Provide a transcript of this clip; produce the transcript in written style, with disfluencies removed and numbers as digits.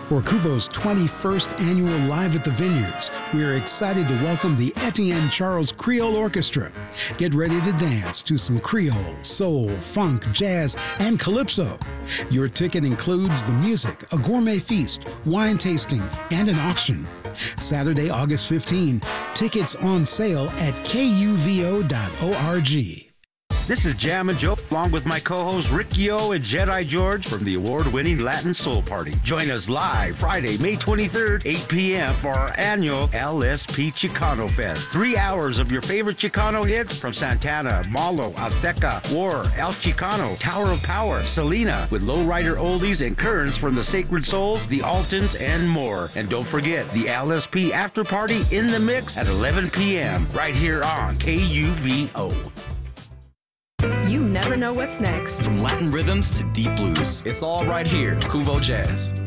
For Cuvo's 21st annual Live at the Vineyards, we are excited to welcome the Etienne Charles Creole Orchestra. Get ready to dance to some Creole, soul, funk, jazz, and calypso. Your ticket includes the music, a gourmet feast, wine tasting, and an auction. Saturday, August 15, tickets on sale at kuvo.org. This is Jammin' Joe, along with my co-hosts Rick Yo and Jedi George from the award-winning Latin Soul Party. Join us live Friday, May 23rd, 8 p.m. for our annual LSP Chicano Fest. 3 hours of your favorite Chicano hits from Santana, Malo, Azteca, War, El Chicano, Tower of Power, Selena, with lowrider oldies and currents from the Sacred Souls, the Altons, and more. And don't forget the LSP After Party in the Mix at 11 p.m. right here on KUVO. You never know what's next. From Latin rhythms to deep blues, it's all right here. Cuvo Jazz.